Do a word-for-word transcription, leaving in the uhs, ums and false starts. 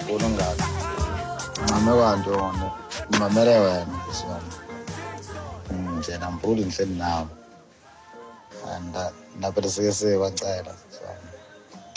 ufuna ungaka ncame kwantona umamele wena sona nje nambuli ngihleli nawe and lapho sike sewacela